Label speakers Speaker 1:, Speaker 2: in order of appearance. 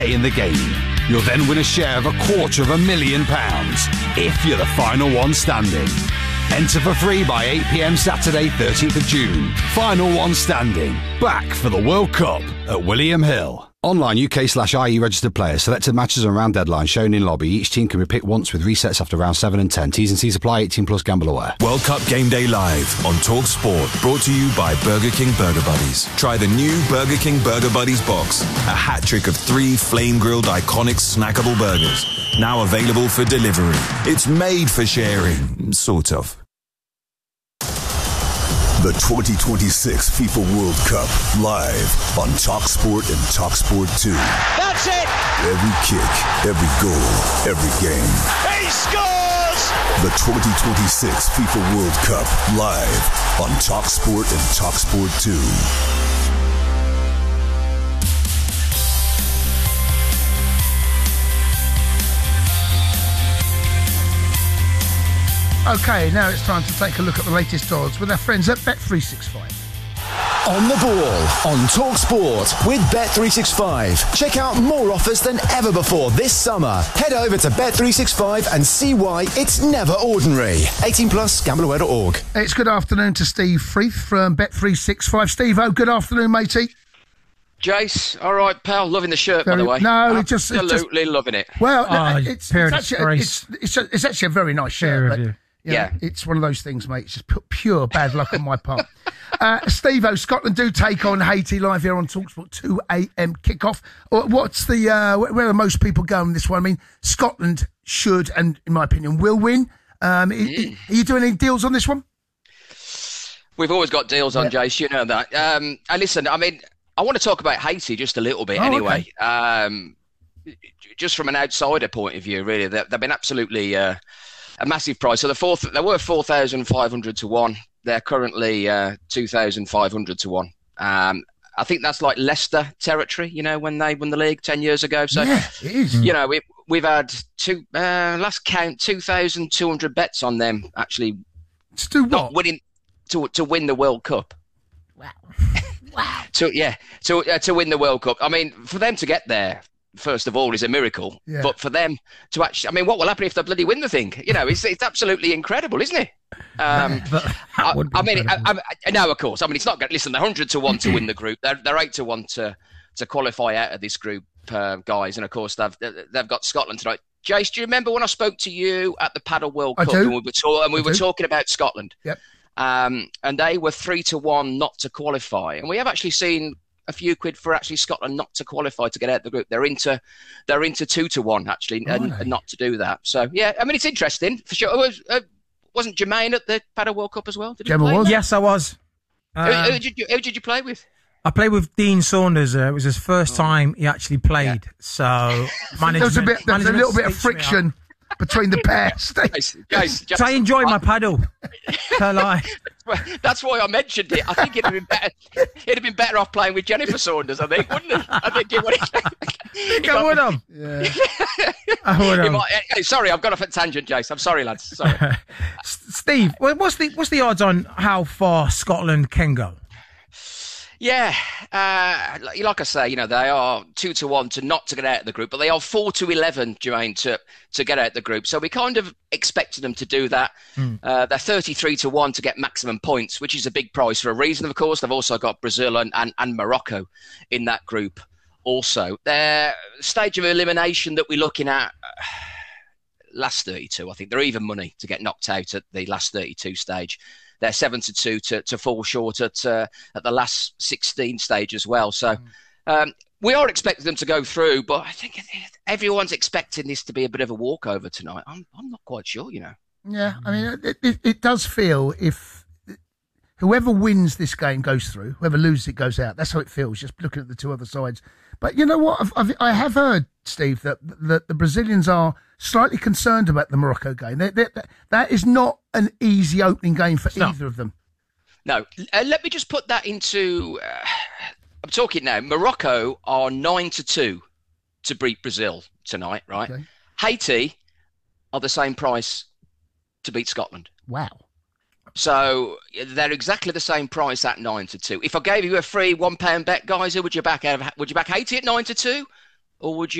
Speaker 1: in the game. You'll then win a share of £250,000 if you're the final one standing. Enter for free by 8 p.m. Saturday, 13th of June. Final one standing. Back for the World Cup at William Hill. Online UK/IE registered players. Selected matches and round deadlines shown in lobby. Each team can be picked once with resets after round 7 and 10. T's and C's apply. 18 plus. Gamble aware.
Speaker 2: World Cup Game Day Live on Talk Sport. Brought to you by Burger King Burger Buddies. Try the new Burger King Burger Buddies box. A hat trick of 3 flame-grilled iconic snackable burgers. Now available for delivery. It's made for sharing. Sort of.
Speaker 3: The 2026 FIFA World Cup live on TalkSport and TalkSport 2.
Speaker 4: That's it!
Speaker 3: Every kick, every goal, every game.
Speaker 4: He scores!
Speaker 3: The 2026 FIFA World Cup live on TalkSport and TalkSport 2.
Speaker 5: Okay, now it's time to take a look at the latest odds with our friends at Bet365.
Speaker 6: On the ball, on TalkSport with Bet365. Check out more offers than ever before this summer. Head over to Bet365 and see why it's never ordinary. 18 plus, gambleaware.org.
Speaker 5: It's good afternoon to Steve Freeth from Bet365. Steve-O, good afternoon, matey.
Speaker 7: Jace, all right, pal. Loving the shirt, by the way.
Speaker 5: No,
Speaker 7: absolutely loving it.
Speaker 5: Well, it's actually a very nice shirt. But,
Speaker 7: yeah,
Speaker 5: it's one of those things, mate. It's just pure bad luck on my part. Steve-O, Scotland do take on Haiti live here on TalkSport 2 a.m. kickoff. What's the where are most people going this one? I mean, Scotland should, and in my opinion, will win. Are you doing any deals on this one?
Speaker 7: We've always got deals on, Jace. You know that. And listen, I mean, I want to talk about Haiti just a little bit anyway. Okay. Just from an outsider point of view, really, they've been absolutely a massive price. So they were 4,500 to 1. They're currently 2,500 to 1. I think that's like Leicester territory, you know, when they won the league 10 years ago. So,
Speaker 5: yeah, it is.
Speaker 7: You know, we've had last count 2,200 bets on them actually.
Speaker 5: To do what?
Speaker 7: Not winning to win the World Cup.
Speaker 5: Wow.
Speaker 7: To win the World Cup. I mean, for them to get there, first of all, is a miracle. Yeah. But for them to actually, I mean, what will happen if they bloody win the thing? You know, it's absolutely incredible, isn't it? No, of course. I mean, it's not going. Listen, they're 100 to 1 to win the group. They're 8 to 1 to qualify out of this group, guys. And of course, they've got Scotland tonight. Jace, do you remember when I spoke to you at the Paddle World Cup and we were talking about Scotland?
Speaker 5: Yep.
Speaker 7: And they were 3 to 1 not to qualify, and we have actually seen a few quid for actually Scotland not to qualify to get out of the group. They're into 2 to 1 actually, and not to do that. So yeah, I mean it's interesting for sure. Wasn't Jermaine at the Paddle World Cup as well?
Speaker 5: Gemma was.
Speaker 8: Yes, I was.
Speaker 7: Who did you play with?
Speaker 8: I played with Dean Saunders. It was his first time he actually played. Yeah. So there was a
Speaker 5: little bit of friction between the pairs.
Speaker 8: So I enjoy my paddle. Can't lie.
Speaker 7: That's why I mentioned it. I think it'd have been better off playing with Jennifer Saunders, I think, wouldn't it? I think it would have.
Speaker 8: I would have.
Speaker 5: Yeah.
Speaker 8: I would have.
Speaker 7: Sorry, I've gone off at tangent, Jace. I'm sorry, lads. Sorry.
Speaker 8: Steve, what's the odds on how far Scotland can go?
Speaker 7: Yeah, like I say, you know, they are 2 to 1 to not to get out of the group, but they are 4 to 11, Jermaine, to get out of the group. So we kind of expected them to do that. They're 33 to 1 to get maximum points, which is a big prize for a reason, of course. They've also got Brazil and Morocco in that group also. Their stage of elimination that we're looking at, last 32, I think. They're even money to get knocked out at the last 32 stage. They're 7 to 2 to fall short at the last 16 stage as well. So we are expecting them to go through, but I think everyone's expecting this to be a bit of a walkover tonight. I'm not quite sure, you know.
Speaker 5: Yeah, I mean, it does feel if whoever wins this game goes through, whoever loses it goes out. That's how it feels, just looking at the two other sides. But you know what? I have heard, Steve, that the Brazilians are slightly concerned about the Morocco game. That is not an easy opening game for either of them.
Speaker 7: No. Let me just put that into... I'm talking now. Morocco are 9 to 2 to beat Brazil tonight, right? Okay. Haiti are the same price to beat Scotland.
Speaker 5: Wow.
Speaker 7: So they're exactly the same price at 9 to 2. If I gave you a free £1 bet, guys, who would you back? Would you back Haiti at 9 to 2, or would you